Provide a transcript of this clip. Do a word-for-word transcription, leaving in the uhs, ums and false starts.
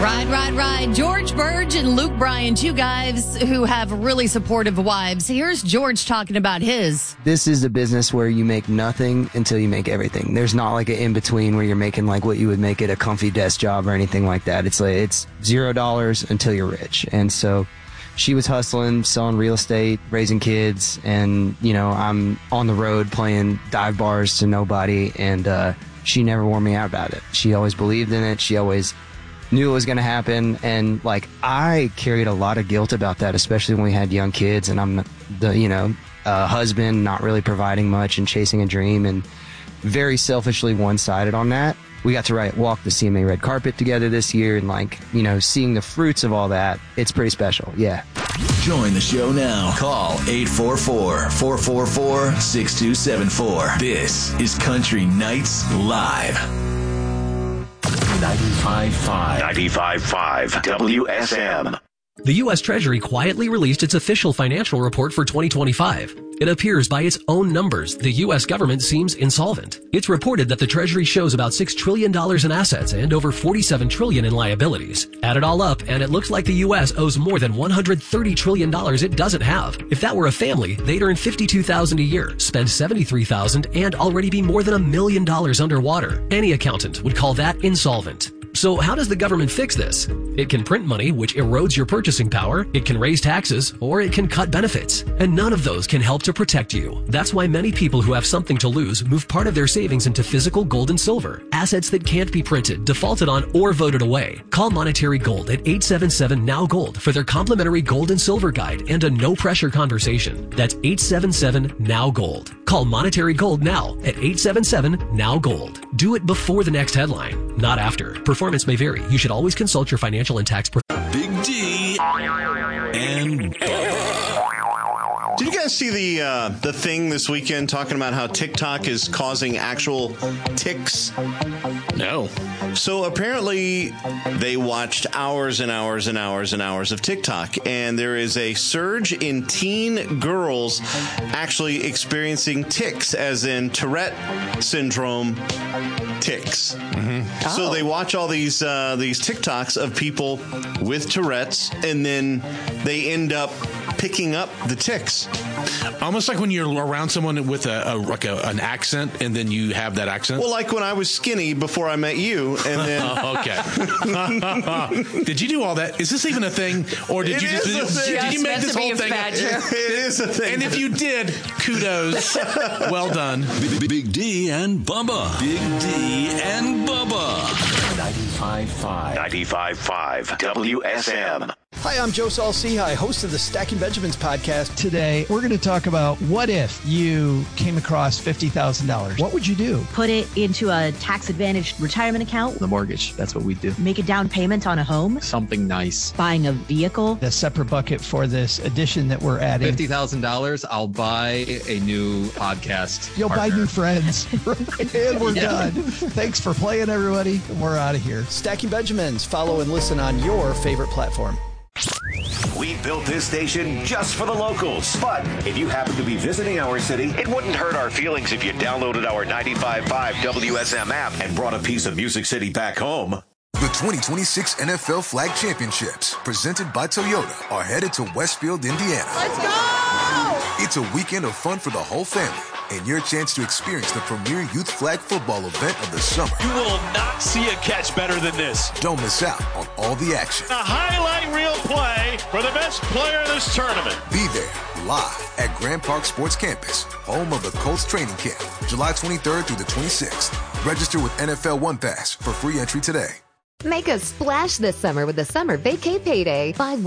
Right, right, right. George Burge and Luke Bryan, two guys who have really supportive wives. Here's George talking about his. This is a business where you make nothing until you make everything. There's not like an in-between where you're making like what you would make at a comfy desk job or anything like that. It's like it's zero dollars until you're rich. And so she was hustling, selling real estate, raising kids, and, you know, I'm on the road playing dive bars to nobody, and uh, she never wore me out about it. She always believed in it. She always knew it was going to happen, and like I carried a lot of guilt about that, especially when we had young kids, and I'm the, you know, uh, husband not really providing much and chasing a dream, and very selfishly one-sided on that. We got to write, walk the C M A red carpet together this year, and like, you know, seeing the fruits of all that, it's pretty special. Yeah. Join the show now. Call eight four four, four four four, six two seven four. This is Country Nights Live. ninety-five point five. ninety-five point five W S M. The U S Treasury quietly released its official financial report for twenty twenty-five. It appears by its own numbers, the U S government seems insolvent. It's reported that the Treasury shows about six trillion dollars in assets and over forty-seven trillion dollars in liabilities. Add it all up, and it looks like the U S owes more than one hundred thirty trillion dollars it doesn't have. If that were a family, they'd earn fifty-two thousand dollars a year, spend seventy-three thousand dollars, and already be more than a million dollars underwater. Any accountant would call that insolvent. So how does the government fix this? It can print money, which erodes your purchasing power, it can raise taxes, or it can cut benefits. And none of those can help to protect you. That's why many people who have something to lose move part of their savings into physical gold and silver, assets that can't be printed, defaulted on, or voted away. Call Monetary Gold at eight seven seven N O W Gold for their complimentary gold and silver guide and a no-pressure conversation. That's eight seven seven N O W Gold. Call Monetary Gold now at eight seven seven N O W Gold. Do it before the next headline, not after. Performance may vary. You should always consult your financial and tax professional. Big D and Did you guys see the uh, the thing this weekend talking about how TikTok is causing actual ticks? No. So apparently they watched hours and hours and hours and hours of TikTok, and there is a surge in teen girls actually experiencing tics, as in Tourette syndrome tics. Mm-hmm. Oh. So they watch all these uh, these TikToks of people with Tourette's, and then they end up picking up the tics. Almost like when you're around someone with a, a like a, an accent, and then you have that accent. Well, like when I was skinny before I met you, and then okay. Did you do all that? Is this even a thing, or did it you just, did, just did you make this whole thing? It, it is a thing. And if you did, kudos. Well done. Big, Big D and Bubba. Big D and Bubba. ninety-five point five. ninety-five point five W S M. Hi, I'm Joe Saul-Sehy, host of the Stacking Benjamins podcast. Today, we're going to talk about what if you came across fifty thousand dollars. What would you do? Put it into a tax-advantaged retirement account. The mortgage, that's what we do. Make a down payment on a home. Something nice. Buying a vehicle. A separate bucket for this addition that we're adding. fifty thousand dollars, I'll buy a new podcast You'll partner. buy new friends. And we're Yeah. done. Thanks for playing, everybody. We're out of here. Stacking Benjamins. Follow and listen on your favorite platform. We built this station just for the locals. But if you happen to be visiting our city, it wouldn't hurt our feelings if you downloaded our ninety-five point five W S M app and brought a piece of Music City back home. The twenty twenty-six N F L Flag Championships, presented by Toyota, are headed to Westfield, Indiana. Let's go! It's a weekend of fun for the whole family, and your chance to experience the premier youth flag football event of the summer. You will not see a catch better than this. Don't miss out on all the action. A highlight reel play for the best player in this tournament. Be there live at Grand Park Sports Campus, home of the Colts training camp, July twenty-third through the twenty-sixth. Register with N F L One Pass for free entry today. Make a splash this summer with the Summer Vacay Payday. Buy